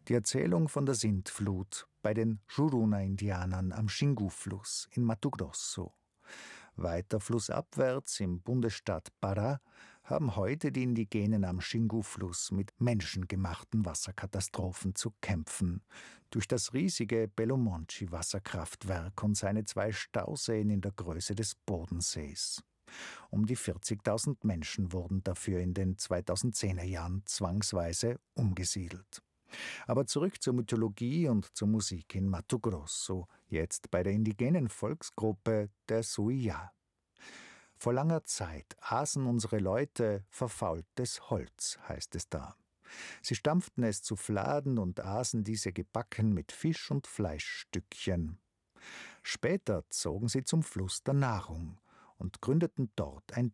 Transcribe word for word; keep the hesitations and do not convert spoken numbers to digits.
Die Erzählung von der Sintflut bei den Juruna-Indianern am Xingu-Fluss in Mato Grosso. Weiter flussabwärts im Bundesstaat Pará haben heute die Indigenen am Xingu-Fluss mit menschengemachten Wasserkatastrophen zu kämpfen. Durch das riesige Belo Monte-Wasserkraftwerk und seine zwei Stauseen in der Größe des Bodensees. Um die vierzigtausend Menschen wurden dafür in den zweitausendzehner Jahren zwangsweise umgesiedelt. Aber zurück zur Mythologie und zur Musik in Mato Grosso, jetzt bei der indigenen Volksgruppe der Suiá. Vor langer Zeit aßen unsere Leute verfaultes Holz, heißt es da. Sie stampften es zu Fladen und aßen diese gebacken mit Fisch- und Fleischstückchen. Später zogen sie zum Fluss der Nahrung und gründeten dort ein